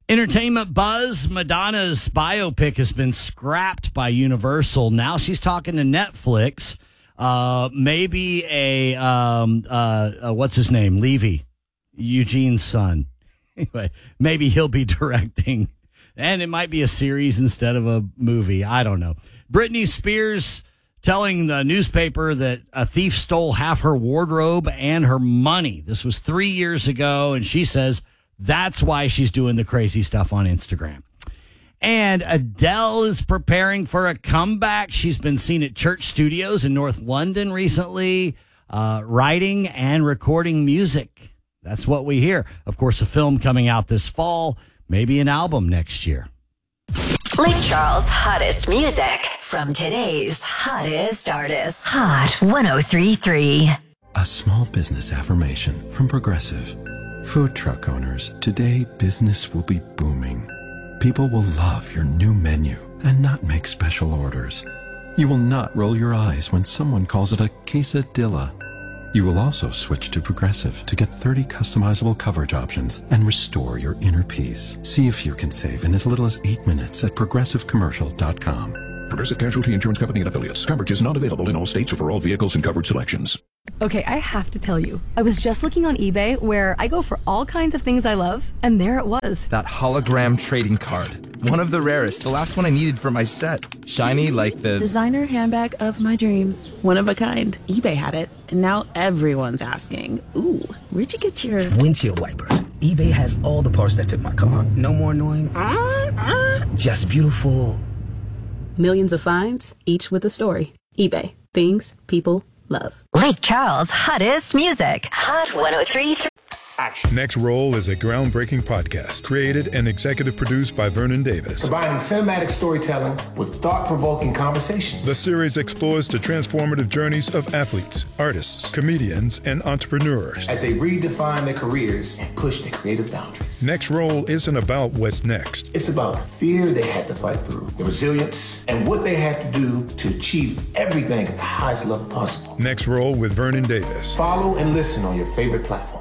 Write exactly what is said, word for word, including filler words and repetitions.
Entertainment buzz. Madonna's biopic has been scrapped by Universal. Now she's talking to Netflix. Uh, maybe a, um, uh, uh, what's his name? Levy, Eugene's son. Anyway, maybe he'll be directing. And it might be a series instead of a movie. I don't know. Britney Spears telling the newspaper that a thief stole half her wardrobe and her money. This was three years ago, and she says that's why she's doing the crazy stuff on Instagram. And Adele is preparing for a comeback. She's been seen at Church Studios in North London recently, uh, writing and recording music. That's what we hear. Of course, a film coming out this fall, maybe an album next year. Lake Charles' hottest music from today's hottest artists. Hot one oh three point three. A small business affirmation from Progressive. Food truck owners, today business will be booming. People will love your new menu and not make special orders. You will not roll your eyes when someone calls it a quesadilla. You will also switch to Progressive to get thirty customizable coverage options and restore your inner peace. See if you can save in as little as eight minutes at progressive commercial dot com. Progressive Casualty Insurance Company and Affiliates. Coverage is not available in all states or for all vehicles and coverage selections. Okay, I have to tell you, I was just looking on eBay where I go for all kinds of things I love, and there it was. That hologram trading card. One of the rarest, the last one I needed for my set. Shiny like the... designer handbag of my dreams. One of a kind. eBay had it, and now everyone's asking, ooh, where'd you get your... windshield wipers. eBay has all the parts that fit my car. No more annoying. Just beautiful. Millions of finds, each with a story. eBay. Things people love. Lake Charles' hottest music. Hot one oh three point three. Next Roll is a groundbreaking podcast created and executive produced by Vernon Davis. Combining cinematic storytelling with thought-provoking conversations. The series explores the transformative journeys of athletes, artists, comedians, and entrepreneurs as they redefine their careers and push their creative boundaries. Next Roll isn't about what's next. It's about the fear they had to fight through, the resilience, and what they had to do to achieve everything at the highest level possible. Next Roll with Vernon Davis. Follow and listen on your favorite platform.